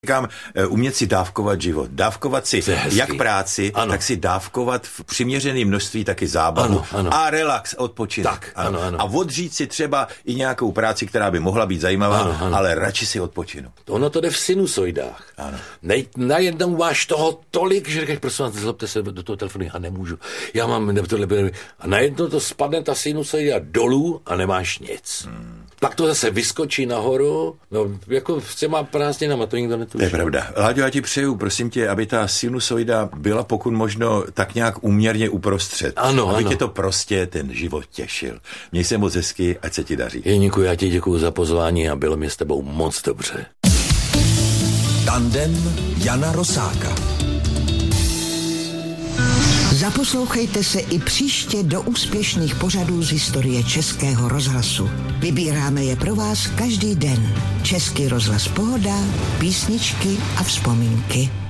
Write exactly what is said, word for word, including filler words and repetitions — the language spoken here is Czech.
Říkám, umět si dávkovat život. Dávkovat si jak práci, ano. tak si dávkovat v přiměřeném množství taky zábavu. Ano, ano. A relax, odpočinek. Tak, ano, ano. A odřít si třeba i nějakou práci, která by mohla být zajímavá, ano, ano. ale radši si odpočinu. Ono to jde v sinusoidách. Ano. Nej, najednou máš toho tolik, že říkáš, prosím vás, zlobte se do toho telefonu, já nemůžu. Já mám tohle. A najednou to spadne ta sinusoida dolů a nemáš nic. Hmm. Pak to zase vyskočí nahoru, no jako s těma prázdninama, to nikdo netuší. To je pravda. Láďo, já ti přeju, prosím tě, aby ta sinusoida byla pokud možno tak nějak úměrně uprostřed. Ano, aby ano. tě to prostě ten život těšil. Měj se moc hezky, ať se ti daří. Jeníku, já ti děkuju za pozvání a bylo mi s tebou moc dobře. Tandem Jana Rosáka. Zaposlouchejte se i příště do úspěšných pořadů z historie Českého rozhlasu. Vybíráme je pro vás každý den. Český rozhlas Pohoda, písničky a vzpomínky.